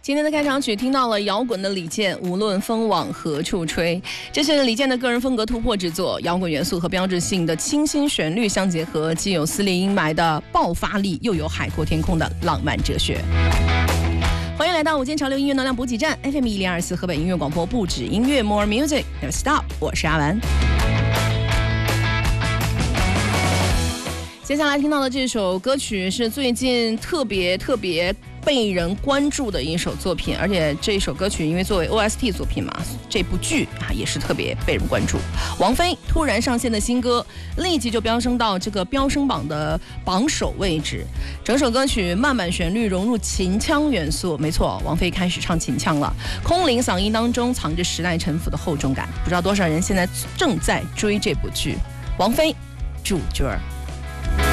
今天的开场曲听到了摇滚的李健，无论风往何处吹。这是李健的个人风格突破之作，摇滚元素和标志性的清新旋律相结合，既有撕裂阴霾的爆发力，又有海阔天空的浪漫哲学。欢迎来到午间潮流音乐能量补给站 FM 1024河北音乐广播，不止音乐 More Music Never Stop， 我是阿文。接下来听到的这首歌曲是最近特别被人关注的一首作品，而且这一首歌曲因为作为 OST 作品嘛，这部剧也是特别被人关注。王菲突然上线的新歌立即就飙升到这个飙升榜的榜首位置，整首歌曲慢板旋律融入秦腔元素，没错，王菲开始唱秦腔了，空灵嗓音当中藏着时代沉浮的厚重感，不知道多少人现在正在追这部剧，王菲主角。